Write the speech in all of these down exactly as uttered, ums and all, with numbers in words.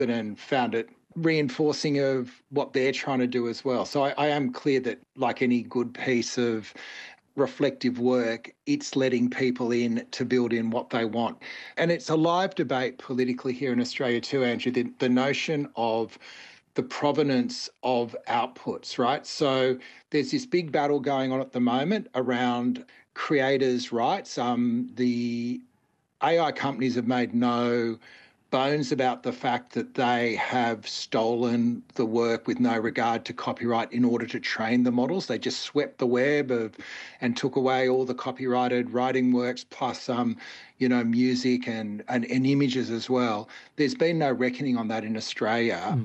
and found it reinforcing of what they're trying to do as well. So I, I am clear that, like any good piece of reflective work, it's letting people in to build in what they want. And it's a live debate politically here in Australia too, Andrew, the, the notion of the provenance of outputs, right? So there's this big battle going on at the moment around creators' rights. Um, the A I companies have made no bones about the fact that they have stolen the work with no regard to copyright in order to train the models. They just swept the web of and took away all the copyrighted writing works, plus um, you know, music and, and, and images as well. There's been no reckoning on that in Australia. Mm.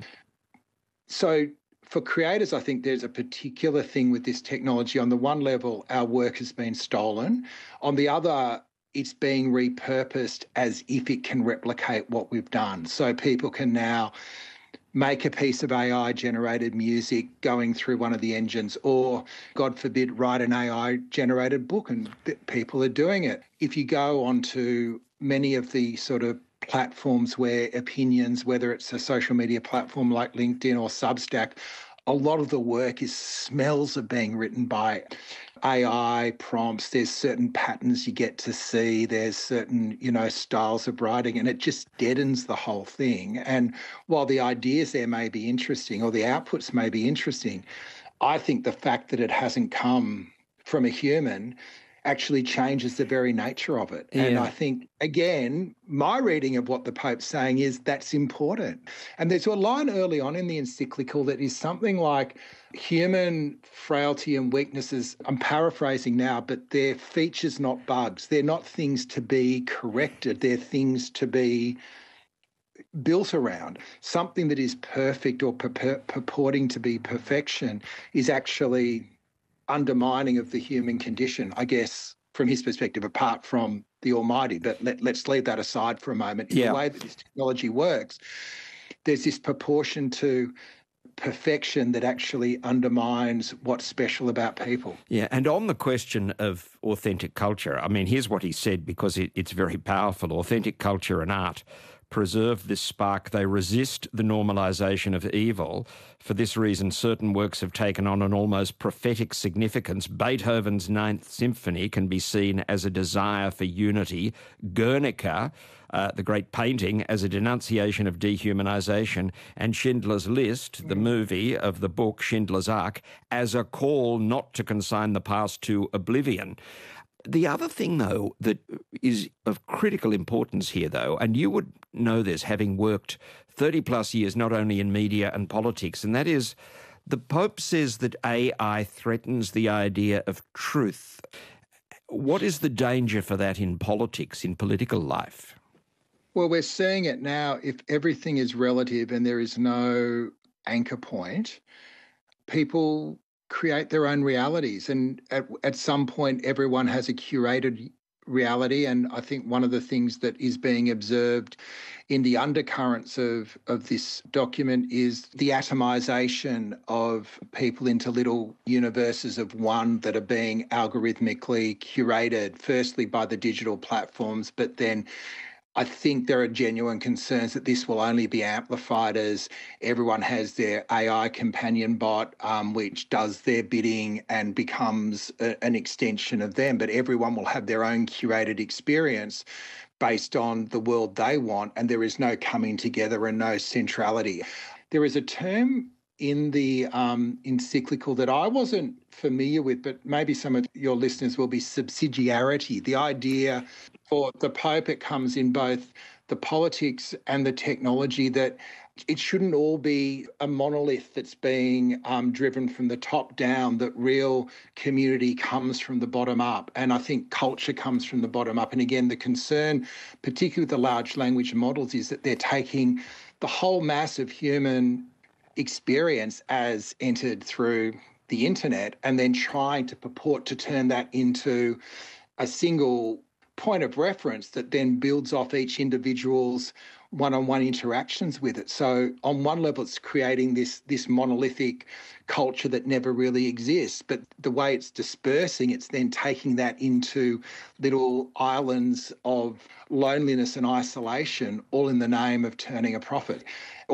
So for creators, I think there's a particular thing with this technology. On the one level, our work has been stolen. On the other, it's being repurposed as if it can replicate what we've done. So people can now make a piece of A I-generated music going through one of the engines, or, God forbid, write an A I-generated book, and people are doing it. If you go onto many of the sort of platforms where opinions, whether it's a social media platform like LinkedIn or Substack, a lot of the work is smells of being written by A I prompts. There's certain patterns you get to see. There's certain, you know, styles of writing, and it just deadens the whole thing. And while the ideas there may be interesting, or the outputs may be interesting, I think the fact that it hasn't come from a human actually changes the very nature of it. Yeah. And I think, again, my reading of what the Pope's saying is that's important. And there's a line early on in the encyclical that is something like human frailty and weaknesses, I'm paraphrasing now, but they're features, not bugs. They're not things to be corrected. They're things to be built around. Something that is perfect or pur- purporting to be perfection is actually undermining of the human condition, I guess, from his perspective, apart from the Almighty. But let, let's leave that aside for a moment. In yeah. the way that this technology works, there's this proportion to perfection that actually undermines what's special about people. Yeah, and on the question of authentic culture, I mean, here's what he said, because it, it's very powerful. Authentic culture and art preserve this spark. They resist the normalisation of evil. For this reason, certain works have taken on an almost prophetic significance. Beethoven's Ninth Symphony can be seen as a desire for unity. Guernica, uh, the great painting, as a denunciation of dehumanisation. And Schindler's List, the movie of the book Schindler's Ark, as a call not to consign the past to oblivion. The other thing, though, that is of critical importance here, though, and you would know this having worked thirty plus years not only in media and politics, and that is the Pope says that A I threatens the idea of truth. What is the danger for that in politics, in political life? Well, we're seeing it now. If everything is relative and there is no anchor point, people create their own realities. And at, at some point, everyone has a curated reality. And I think one of the things that is being observed in the undercurrents of, of this document is the atomization of people into little universes of one that are being algorithmically curated, firstly by the digital platforms, but then I think there are genuine concerns that this will only be amplified as everyone has their A I companion bot, um, which does their bidding and becomes a, an extension of them. But everyone will have their own curated experience based on the world they want, and there is no coming together and no centrality. There is a term in the um, encyclical that I wasn't familiar with, but maybe some of your listeners will be: subsidiarity. The idea for the Pope, it comes in both the politics and the technology, that it shouldn't all be a monolith that's being um, driven from the top down, that real community comes from the bottom up. And I think culture comes from the bottom up. And again, the concern, particularly with the large language models, is that they're taking the whole mass of human experience as entered through the internet and then trying to purport to turn that into a single point of reference that then builds off each individual's one-on-one interactions with it. So on one level, it's creating this, this monolithic culture that never really exists. But the way it's dispersing, it's then taking that into little islands of loneliness and isolation, all in the name of turning a profit.